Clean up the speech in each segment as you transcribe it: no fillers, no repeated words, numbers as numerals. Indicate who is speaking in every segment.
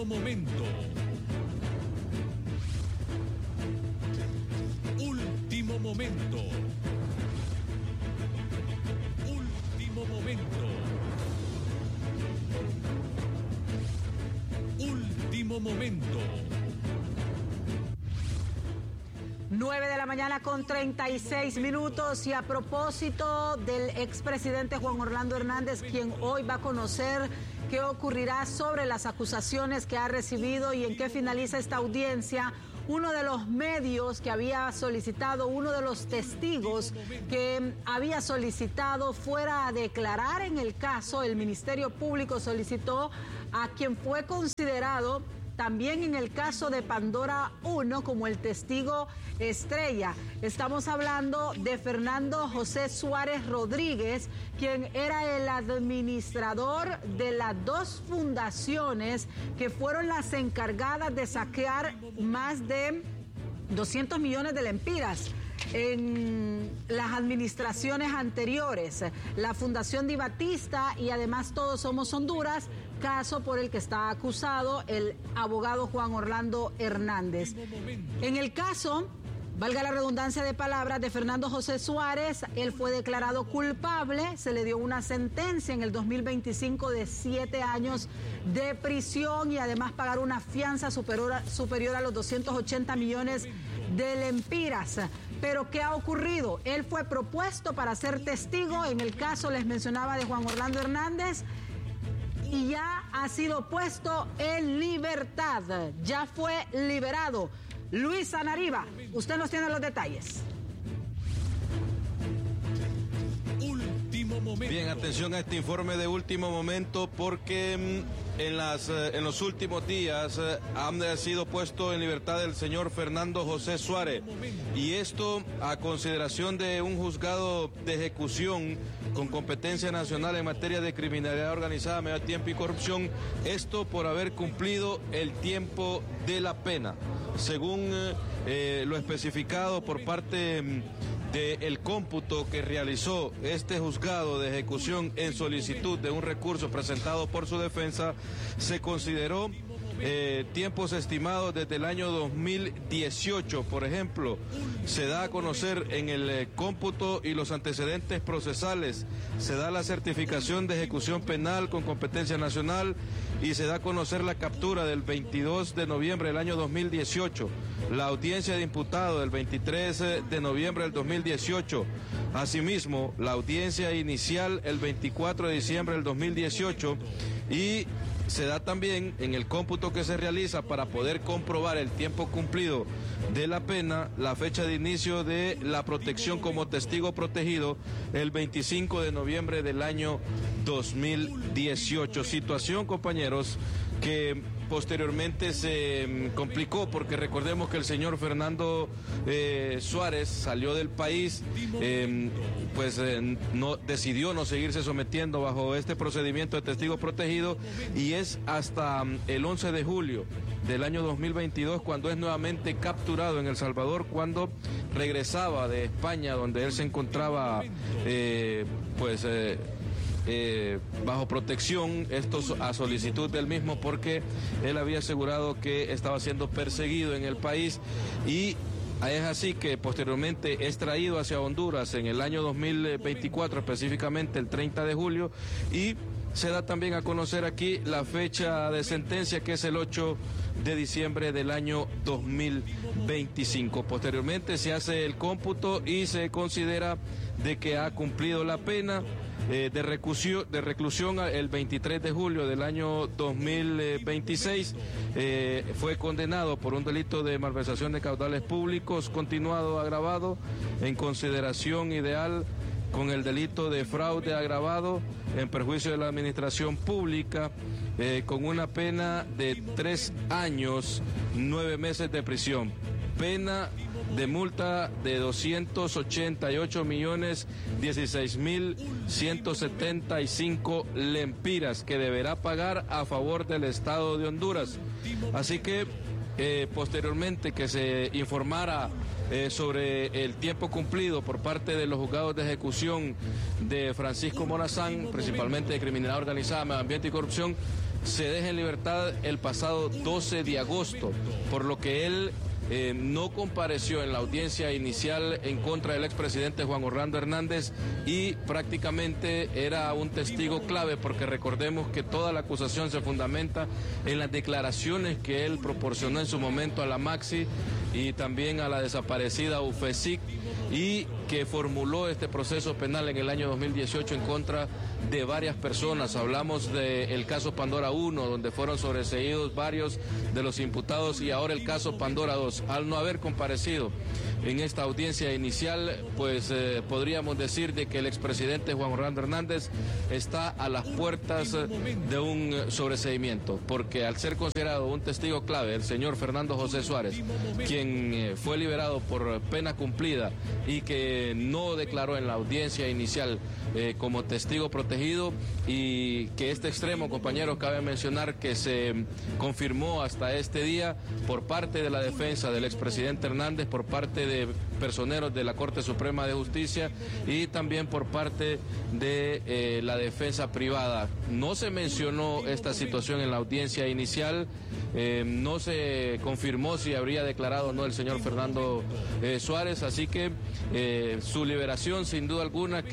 Speaker 1: Último momento. Último momento. Último momento. Último momento.
Speaker 2: 9 de la mañana con 36 minutos y a propósito del expresidente Juan Orlando Hernández, quien hoy va a conocer qué ocurrirá sobre las acusaciones que ha recibido y en qué finaliza esta audiencia. Uno de los medios que había solicitado, uno de los testigos que había solicitado fuera a declarar en el caso, el Ministerio Público solicitó a quien fue considerado también en el caso de Pandora 1 como el testigo estrella. Estamos hablando de Fernando José Suárez Rodríguez, quien era el administrador de las dos fundaciones que fueron las encargadas de saquear más de 200 millones de lempiras en las administraciones anteriores, la Fundación Di Batista y además Todos Somos Honduras, caso por el que está acusado el abogado Juan Orlando Hernández. En el caso, valga la redundancia de palabras, de Fernando José Suárez, él fue declarado culpable, se le dio una sentencia en el 2025 de 7 años de prisión y además pagar una fianza superior a los 280 millones de lempiras. Pero ¿qué ha ocurrido? Él fue propuesto para ser testigo en el caso, les mencionaba, de Juan Orlando Hernández, y ya ha sido puesto en libertad, ya fue liberado. Luis Anariba, usted nos tiene los detalles.
Speaker 1: Último momento.
Speaker 3: Bien, atención a este informe de último momento porque en los últimos días ha sido puesto en libertad el señor Fernando José Suárez, y esto a consideración de un juzgado de ejecución con competencia nacional en materia de criminalidad organizada, medio tiempo y corrupción, esto por haber cumplido el tiempo de la pena, según lo especificado por parte del cómputo que realizó este juzgado de ejecución en solicitud de un recurso presentado por su defensa. Se consideró tiempos estimados desde el año 2018. Por ejemplo, se da a conocer en el cómputo y los antecedentes procesales, se da la certificación de ejecución penal con competencia nacional y se da a conocer la captura del 22 de noviembre del año 2018, la audiencia de imputado del 23 de noviembre del 2018, asimismo la audiencia inicial el 24 de diciembre del 2018, y se da también en el cómputo que se realiza para poder comprobar el tiempo cumplido de la pena, la fecha de inicio de la protección como testigo protegido el 25 de noviembre del año 2018. Situación, compañeros, que posteriormente se complicó porque recordemos que el señor Fernando Suárez salió del país, decidió no seguirse sometiendo bajo este procedimiento de testigo protegido, y es hasta el 11 de julio del año 2022 cuando es nuevamente capturado en El Salvador, cuando regresaba de España, donde él se encontraba bajo protección, esto a solicitud del mismo, porque él había asegurado que estaba siendo perseguido en el país, y es así que posteriormente es traído hacia Honduras en el año 2024, específicamente el 30 de julio, y se da también a conocer aquí la fecha de sentencia, que es el 8 de diciembre del año 2025. Posteriormente se hace el cómputo y se considera de que ha cumplido la pena de reclusión el 23 de julio del año 2026. Fue condenado por un delito de malversación de caudales públicos continuado agravado en consideración ideal con el delito de fraude agravado en perjuicio de la administración pública, con una pena de 3 años, 9 meses de prisión. Pena de multa de 288.016.175 lempiras que deberá pagar a favor del Estado de Honduras. Así que posteriormente que se informara sobre el tiempo cumplido por parte de los juzgados de ejecución de Francisco Morazán, principalmente de criminalidad organizada, medio ambiente y corrupción, se deja en libertad el pasado 12 de agosto, por lo que él no compareció en la audiencia inicial en contra del expresidente Juan Orlando Hernández y prácticamente era un testigo clave, porque recordemos que toda la acusación se fundamenta en las declaraciones que él proporcionó en su momento a la Maxi y también a la desaparecida UFESIC, y que formuló este proceso penal en el año 2018 en contra de varias personas. Hablamos del caso Pandora 1, donde fueron sobreseídos varios de los imputados, y ahora el caso Pandora 2. Al no haber comparecido en esta audiencia inicial, pues podríamos decir de que el expresidente Juan Orlando Hernández está a las puertas de un sobreseimiento, porque al ser considerado un testigo clave, el señor Fernando José Suárez, quien fue liberado por pena cumplida y que no declaró en la audiencia inicial como testigo protegido, y que este extremo, compañeros, cabe mencionar que se confirmó hasta este día por parte de la defensa del expresidente Hernández, por parte de personeros de la Corte Suprema de Justicia y también por parte de la defensa privada. No se mencionó esta situación en la audiencia inicial, no se confirmó si habría declarado o no el señor Fernando Suárez, así que su liberación, sin duda alguna,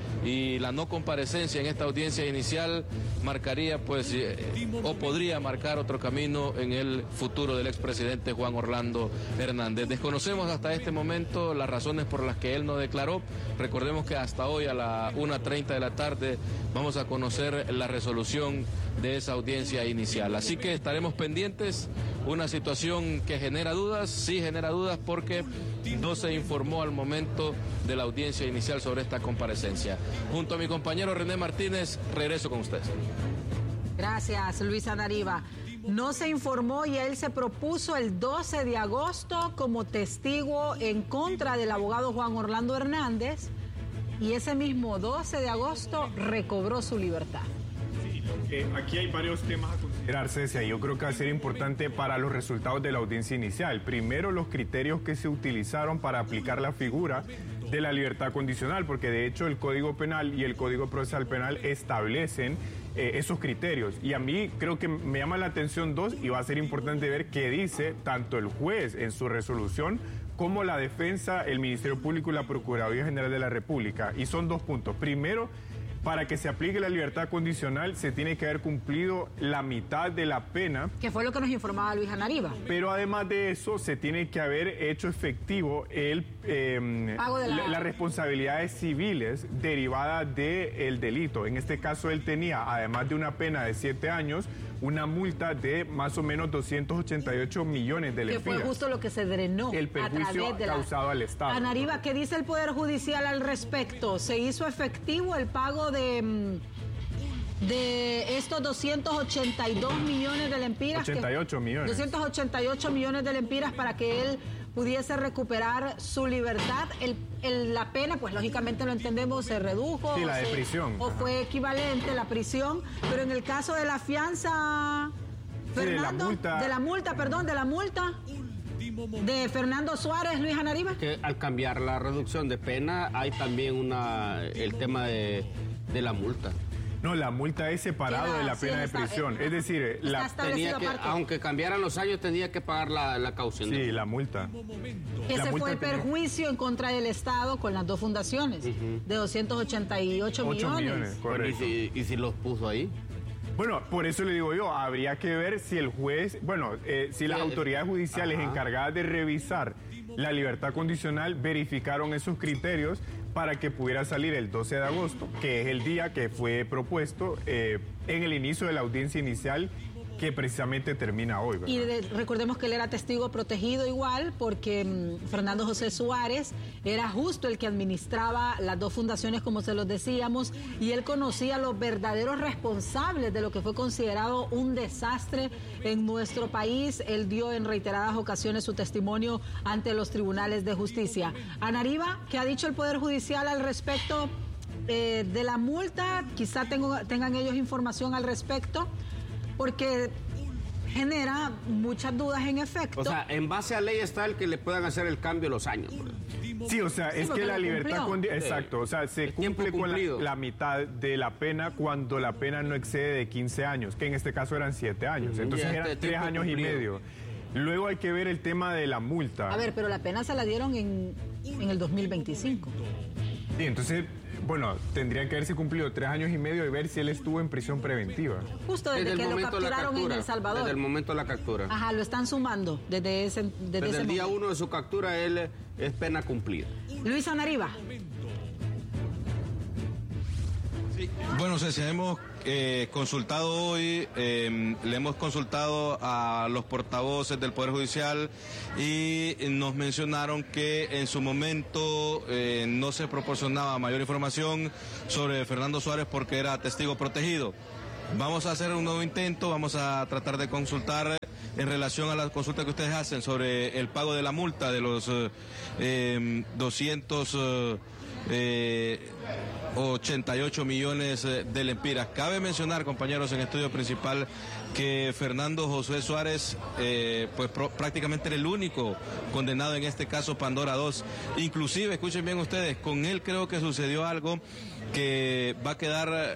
Speaker 3: y la no comparecencia en esta audiencia inicial marcaría, pues, o podría marcar otro camino en el futuro del expresidente Juan Orlando Hernández. Desconocemos hasta este momento las razones por las que él no declaró. Recordemos que hasta hoy a la 1:30 de la tarde vamos a conocer la resolución de esa audiencia inicial. Así que estaremos pendientes. Una situación que genera dudas, sí genera dudas, porque no se informó al momento de la audiencia inicial sobre esta comparecencia. Junto a mi compañero René Martínez, regreso con ustedes.
Speaker 2: Gracias, Luis Anariba. No se informó y él se propuso el 12 de agosto como testigo en contra del abogado Juan Orlando Hernández, y ese mismo 12 de agosto recobró su libertad.
Speaker 4: Aquí hay varios temas a considerar, Cecia. Yo creo que va a ser importante para los resultados de la audiencia inicial. Primero, los criterios que se utilizaron para aplicar la figura de la libertad condicional, porque de hecho el Código Penal y el Código Procesal Penal establecen esos criterios. Y a mí creo que me llama la atención dos, y va a ser importante ver qué dice tanto el juez en su resolución como la defensa, el Ministerio Público y la Procuraduría General de la República. Y son dos puntos. Primero, para que se aplique la libertad condicional se tiene que haber cumplido la mitad de la pena.
Speaker 2: Que fue lo que nos informaba Luis Anariba.
Speaker 4: Pero además de eso, se tiene que haber hecho efectivo el pago de las responsabilidades civiles derivadas del delito. En este caso, él tenía, además de una pena de 7 años, una multa de más o menos 288 millones de lempiras.
Speaker 2: Que fue justo lo que se drenó.
Speaker 4: El perjuicio causado al Estado.
Speaker 2: Anariba, ¿qué dice el Poder Judicial al respecto? ¿Se hizo efectivo el pago de estos 282 millones de lempiras?
Speaker 4: 88 millones.
Speaker 2: 288 millones de lempiras para que él pudiese recuperar su libertad. La pena, pues lógicamente lo entendemos, se redujo.
Speaker 4: Sí, la de prisión.
Speaker 2: O fue equivalente la prisión, pero en el caso de la fianza, Fernando, de la multa de Fernando Suárez, Luis Anariba.
Speaker 5: Que al cambiar la reducción de pena hay también el tema de la multa.
Speaker 4: No, la multa es separado de la pena de prisión. Es decir,
Speaker 5: aunque cambiaran los años, tenía que pagar la caución.
Speaker 4: Sí, la multa.
Speaker 2: Ese fue el perjuicio en contra del Estado con las dos fundaciones, de 288 millones.
Speaker 4: Correcto.
Speaker 5: ¿Y si los puso ahí?
Speaker 4: Bueno, por eso le digo yo, habría que ver si el juez, si las autoridades judiciales encargadas de revisar la libertad condicional verificaron esos criterios para que pudiera salir el 12 de agosto, que es el día que fue propuesto en el inicio de la audiencia inicial, que precisamente termina hoy, ¿verdad?
Speaker 2: Y recordemos que él era testigo protegido igual, porque Fernando José Suárez era justo el que administraba las dos fundaciones, como se los decíamos, y él conocía a los verdaderos responsables de lo que fue considerado un desastre en nuestro país. Él dio en reiteradas ocasiones su testimonio ante los tribunales de justicia. Anariba, ¿qué ha dicho el Poder Judicial al respecto de la multa? Quizá tengan ellos información al respecto, porque genera muchas dudas en efecto.
Speaker 5: O sea, en base a ley está el que le puedan hacer el cambio los años.
Speaker 4: Sí, o sea, es que la libertad exacto, o sea, se cumple con la mitad de la pena cuando la pena no excede de 15 años, que en este caso eran 7 años, entonces eran 3 años y medio. Luego hay que ver el tema de la multa.
Speaker 2: A ver, pero la pena se la dieron en el 2025.
Speaker 4: Sí, entonces, bueno, tendrían que haberse cumplido 3 años y medio y ver si él estuvo en prisión preventiva.
Speaker 2: Justo desde que lo capturaron en El Salvador.
Speaker 5: Desde el momento de la captura.
Speaker 2: Ajá, lo están sumando desde ese
Speaker 5: el día 1 de su captura, él es pena cumplida.
Speaker 2: Luis Anariba.
Speaker 3: Sí. Bueno, Ceci, hemos consultado hoy, le hemos consultado a los portavoces del Poder Judicial y nos mencionaron que en su momento no se proporcionaba mayor información sobre Fernando Suárez porque era testigo protegido. Vamos a hacer un nuevo intento, vamos a tratar de consultar en relación a la consulta que ustedes hacen sobre el pago de la multa de los 288 millones de lempiras. Cabe mencionar, compañeros, en estudio principal que Fernando José Suárez pues prácticamente era el único condenado en este caso Pandora 2. Inclusive, escuchen bien ustedes, con él creo que sucedió algo que va a quedar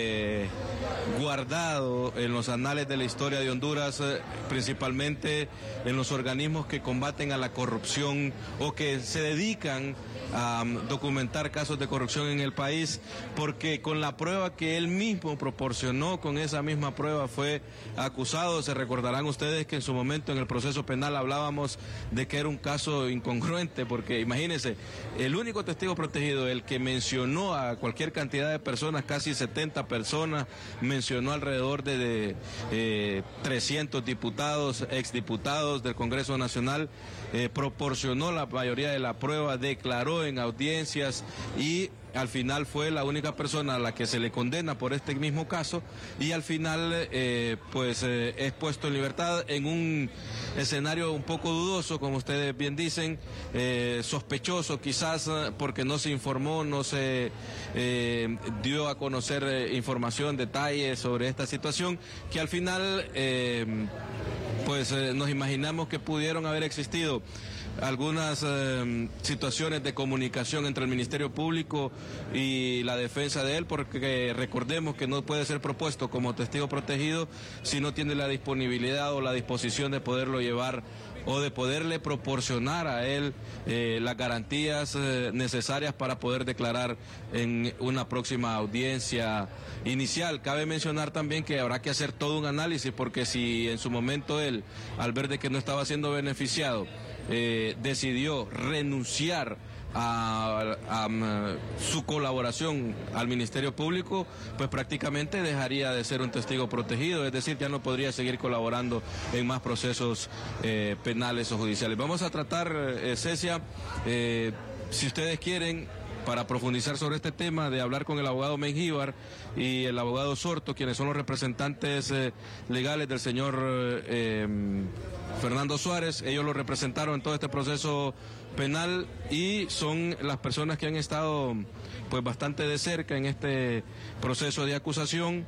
Speaker 3: guardado en los anales de la historia de Honduras, principalmente en los organismos que combaten a la corrupción o que se dedican a documentar casos de corrupción en el país, porque con la prueba que él mismo proporcionó, con esa misma prueba fue acusado. Se recordarán ustedes que en su momento en el proceso penal hablábamos de que era un caso incongruente, porque imagínense, el único testigo protegido, el que mencionó a cualquier cantidad de personas, casi 70 personas, mencionó alrededor de 300 diputados, exdiputados del Congreso Nacional, proporcionó la mayoría de la prueba, declaró en audiencias y al final fue la única persona a la que se le condena por este mismo caso y al final es puesto en libertad en un escenario un poco dudoso, como ustedes bien dicen, sospechoso quizás porque no se informó, no se dio a conocer información, detalles sobre esta situación que al final nos imaginamos que pudieron haber existido algunas situaciones de comunicación entre el Ministerio Público y la defensa de él, porque recordemos que no puede ser propuesto como testigo protegido si no tiene la disponibilidad o la disposición de poderlo llevar o de poderle proporcionar a él las garantías necesarias para poder declarar en una próxima audiencia inicial. Cabe mencionar también que habrá que hacer todo un análisis, porque si en su momento él, al ver de que no estaba siendo beneficiado, decidió renunciar a su colaboración al Ministerio Público, pues prácticamente dejaría de ser un testigo protegido, es decir, ya no podría seguir colaborando en más procesos penales o judiciales. Vamos a tratar, Cecia, si ustedes quieren, para profundizar sobre este tema, de hablar con el abogado Mengíbar y el abogado Sorto, quienes son los representantes legales del señor Fernando Suárez. Ellos lo representaron en todo este proceso penal y son las personas que han estado pues bastante de cerca en este proceso de acusación.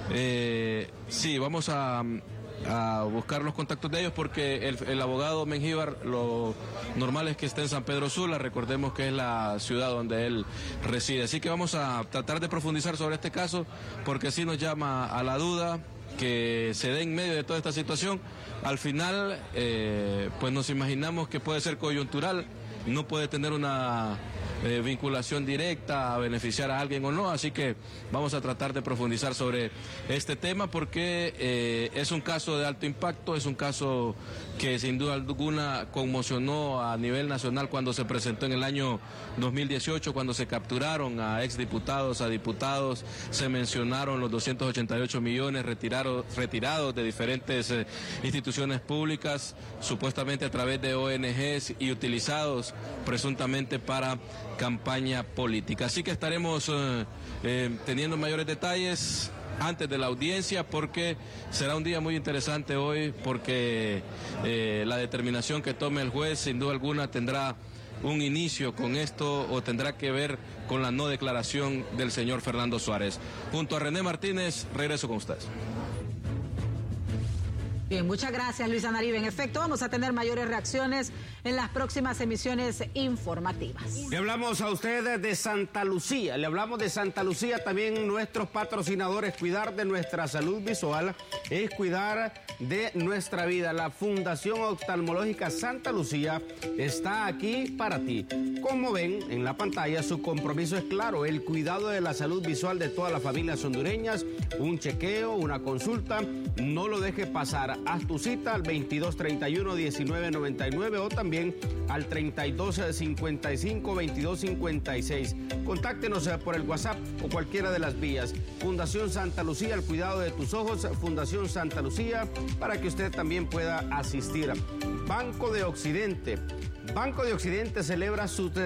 Speaker 3: Sí, vamos a buscar los contactos de ellos, porque el abogado Mengíbar lo normal es que esté en San Pedro Sula, recordemos que es la ciudad donde él reside. Así que vamos a tratar de profundizar sobre este caso, porque sí nos llama a la duda que se dé en medio de toda esta situación. Al final, pues nos imaginamos que puede ser coyuntural, no puede tener una vinculación directa a beneficiar a alguien o no, así que vamos a tratar de profundizar sobre este tema, porque es un caso de alto impacto, es un caso que sin duda alguna conmocionó a nivel nacional cuando se presentó en el año 2018, cuando se capturaron a exdiputados, a diputados, se mencionaron los 288 millones retirados de diferentes instituciones públicas, supuestamente a través de ONGs y utilizados presuntamente para campaña política. Así que estaremos teniendo mayores detalles antes de la audiencia, porque será un día muy interesante hoy, porque la determinación que tome el juez sin duda alguna tendrá un inicio con esto o tendrá que ver con la no declaración del señor Fernando Suárez. Junto a René Martínez, regreso con ustedes.
Speaker 2: Bien, muchas gracias, Luisa Narive. En efecto, vamos a tener mayores reacciones en las próximas emisiones informativas.
Speaker 5: Le hablamos a ustedes de Santa Lucía, también nuestros patrocinadores. Cuidar de nuestra salud visual es cuidar de nuestra vida. La Fundación Oftalmológica Santa Lucía está aquí para ti. Como ven en la pantalla, su compromiso es claro, el cuidado de la salud visual de todas las familias hondureñas, un chequeo, una consulta, no lo deje pasar. Haz tu cita al 2231-1999 o también al 3255-2256. Contáctenos por el WhatsApp o cualquiera de las vías. Fundación Santa Lucía, el cuidado de tus ojos. Fundación Santa Lucía, para que usted también pueda asistir. Banco de Occidente celebra su